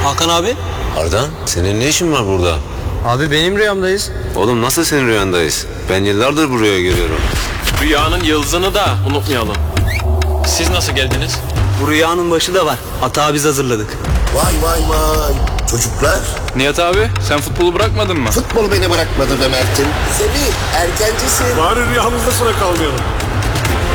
Hakan abi. Ardan, senin ne işin var burada? Abi benim rüyamdayız. Oğlum nasıl senin rüyandayız? Ben yıllardır buraya geliyorum. Rüyanın yıldızını da unutmayalım. Siz nasıl geldiniz? Bu rüyanın başı da var. Hata biz hazırladık. Vay vay vay. Çocuklar, Nihat abi sen futbolu bırakmadın mı? futbol beni bırakmadı be Mert'im. Semih, erkencisin. Bari rüyamızda sıra kalmayalım.